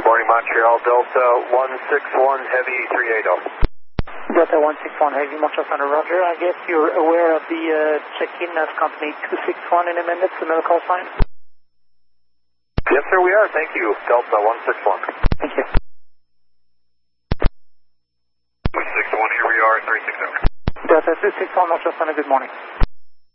morning, Montreal, Delta 161 Heavy 380. Delta 161 Heavy, Montreal Center, Roger. I guess you're aware of the check-in of company 261 in a minute, another call sign? Yes, sir, we are. Thank you. Delta 161. Thank you. 161, here we are, 360. Delta 261, Montreal Center, good morning.